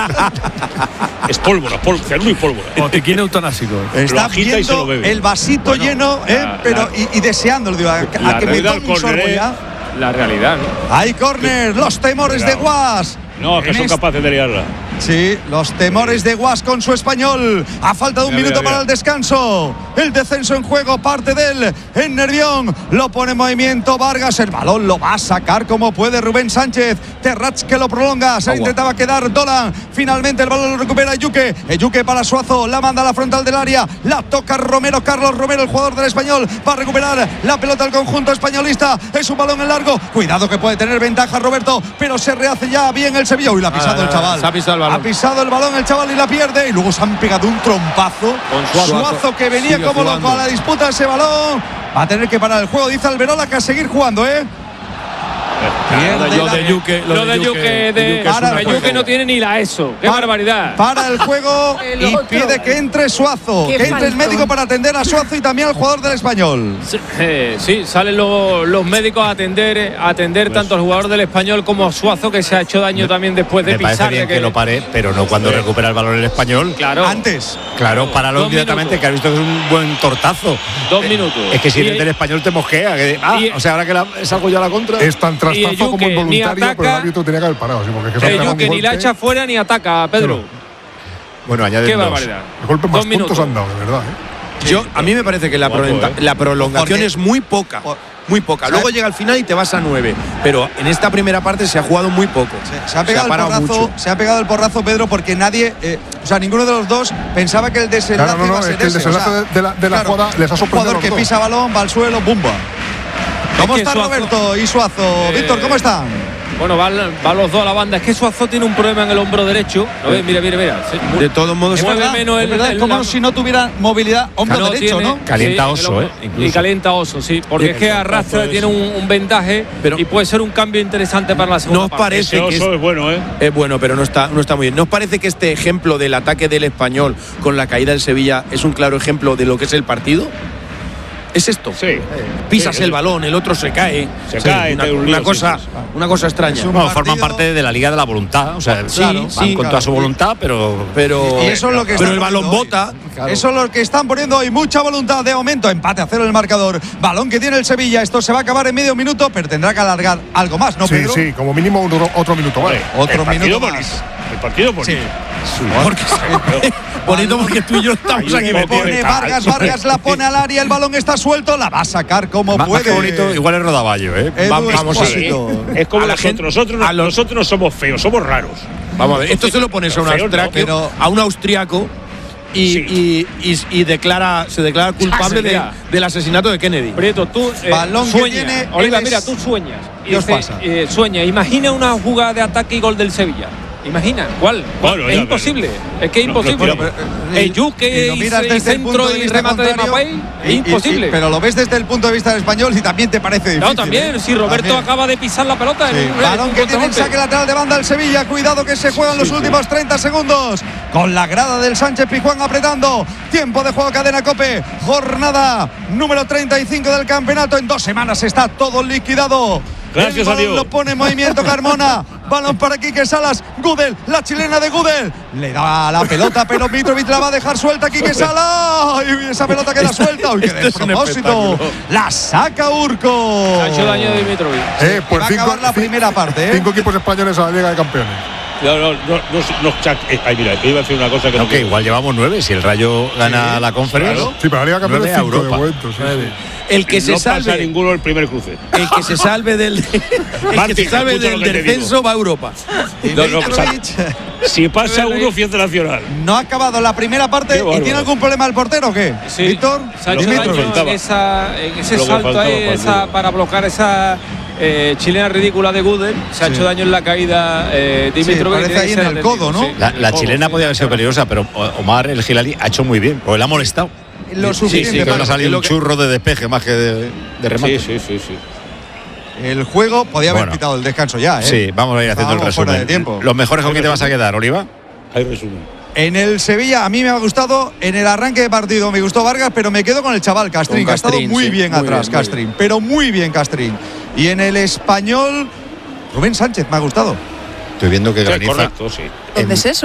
Es pólvora, cianuro y pólvora. Botiquín eutanasico. Está viendo el vasito lleno, pero y deseándolo, digo, a que me tome un sorbo ya. La realidad, ¿no? Hay córner, los temores de Guas. No, que son capaces de liarla. Sí, los temores de Guas con su Español. A falta de un minuto para el descanso. El descenso en juego, parte de él en Nervión. Lo pone en movimiento Vargas. El balón lo va a sacar como puede Rubén Sánchez. Terrats que lo prolonga. Se intentaba quedar Dolan. Finalmente el balón lo recupera Ejuke. Ejuke para Suazo. La manda a la frontal del área. La toca Romero. Carlos Romero, el jugador del Español. Va a recuperar la pelota al conjunto españolista. Es un balón en largo. Cuidado que puede tener ventaja Roberto. Pero se rehace ya bien el Sevilla. Uy, la ha pisado el chaval. Se ha pisado el balón. Ha pisado el balón el chaval y la pierde. Y luego se han pegado un trompazo. Con Suazo que venía como loco a la disputa de ese balón. Va a tener que parar el juego, dice Alberola, que a seguir jugando, Lo de Yuque no tiene ni la ESO. ¡Qué barbaridad! Para el juego y pide que entre Suazo, que entre el médico para atender a Suazo y también al jugador del Español. Sí, salen los médicos a atender tanto al jugador del Español como a Suazo, que se ha hecho daño también después de pisar. Me parece bien que lo pare, pero no cuando recupera el balón el Español. Claro. Antes. Claro, páralo inmediatamente, que has visto que es un buen tortazo. 2 minutos. Es que si el del Español te mosquea. O sea, ahora que salgo yo a la contra. Es tan trastazo como involuntario, pero el árbitro tenía que haber parado. Yuque ni la echa fuera ni ataca, Pedro. Bueno, añade. Qué barbaridad. El golpe más puntos han dado, de verdad. A mí me parece que la prolongación es muy poca. Muy poca. Luego llega al final y te vas a 9. Pero en esta primera parte se ha jugado muy poco. Se ha pegado el porrazo, Pedro, porque nadie, ninguno de los dos pensaba que el desenlace iba a ser el desenlace de la jugada les ha sorprendido. Un jugador que pisa balón, va al suelo, ¡bumba! ¿Cómo está Roberto y Suazo? Víctor, ¿cómo están? Bueno, van los dos a la banda. Es que Suazo tiene un problema en el hombro derecho. Mira. De todos modos, es como si no tuviera movilidad hombro derecho, ¿no? Calienta oso, Y calienta oso, sí. Porque es que arrastra, tiene un vendaje y puede ser un cambio interesante para la segunda parte. Parece que oso es bueno, Es bueno, pero no está muy bien. ¿No os parece que este ejemplo del ataque del Español con la caída del Sevilla es un claro ejemplo de lo que es el partido? ¿Es esto? Sí. Pisas el balón, el otro se cae. Una cosa extraña. Forman parte de la Liga de la Voluntad. O sea, van con toda su voluntad, pero y eso es lo que el balón bota. Claro. Eso es lo que están poniendo hoy. Mucha voluntad de momento. Empate a 0 en el marcador. Balón que tiene el Sevilla. Esto se va a acabar en medio minuto, pero tendrá que alargar algo más, ¿no, Pedro? Sí, como mínimo otro minuto más. Otro minuto más. El partido bonito. Bonito porque tú y yo estamos aquí. Vargas la pone al área, el balón está suelto, la va a sacar como puede. Qué bonito, igual es Rodaballo, Vamos a ver. Es como nosotros no somos feos, somos raros. Vamos a ver, esto se lo pones a un austriaco y se declara culpable del asesinato de Kennedy. Prieto, tú sueñas. Oliva, mira, tú sueñas. ¿Qué os pasa? Sueña, imagina una jugada de ataque y gol del Sevilla. Imagina, ¿cuál? Bueno, es imposible. Es que es imposible. El Yuque y centro y remate de Mbappé. Es imposible. Pero lo ves desde el punto de vista del Español y también te parece difícil. No, también. Si Roberto acaba de pisar la pelota. Balón que tiene el saque lateral de banda el Sevilla. Cuidado que se juegan los últimos 30 segundos. Con la grada del Sánchez Pizjuán apretando. Tiempo de juego, cadena COPE. Jornada número 35 del campeonato. En 2 semanas está todo liquidado. Gracias a Dios. Lo pone en movimiento Carmona. Balón para Quique Salas. Gudel, la chilena de Gudel. Le da la pelota, pero Mitrovic la va a dejar suelta. Quique Salas. Y esa pelota queda suelta. Uy, qué despropósito. La saca Urco. Ha hecho daño de Mitrovic. Va a acabar la primera parte. 5 equipos españoles a la Liga de Campeones. Mira, te iba a decir una cosa que igual llevamos 9. Si el Rayo gana la conferencia. Sí, pero la Liga de Campeones 5 de momento. El que se salve. No pasa ninguno el primer cruce. El que se salve del descenso va a Europa. Si pasa uno, fiesta nacional. No ha acabado la primera parte y tiene algún problema el portero, ¿o qué? Sí. Víctor. En ese salto ahí, para bloquear esa chilena ridícula de Gudel. Se ha hecho daño en la caída Dimitrovic. Parece ahí en el codo, ¿no? La chilena podía haber sido peligrosa, pero Omar el Gilali ha hecho muy bien, porque le ha molestado. Lo suficiente. Que ha salido un churro de despeje más que de remate. Sí. El juego podía haber quitado el descanso ya, Sí, vamos a ir haciendo el resumen. Los mejores, ¿con quién te vas a quedar, Oliva? Hay resumen. En el Sevilla a mí me ha gustado, en el arranque de partido me gustó Vargas, pero me quedo con el chaval Castrín, que ha estado muy bien atrás, Castrín, pero muy bien Castrín. Y en el Español, Rubén Sánchez me ha gustado. Estoy viendo que graniza. Correcto, sí. ¿Dónde es eso?